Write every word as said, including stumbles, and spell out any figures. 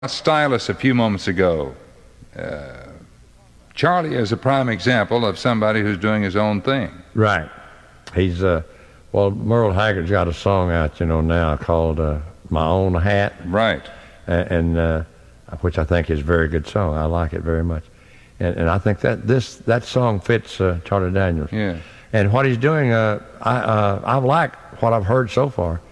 Stylus a few moments ago. Uh, Charlie is a prime example of somebody who's doing his own thing. Right. He's, uh, well, Merle Haggard's got a song out, you know, now called uh, My Own Hat. Right. And, and uh, which I think is a very good song. I like it very much. And, and I think that this that song fits uh, Charlie Daniels. Yeah. And what he's doing, uh, I, uh, I like what I've heard so far.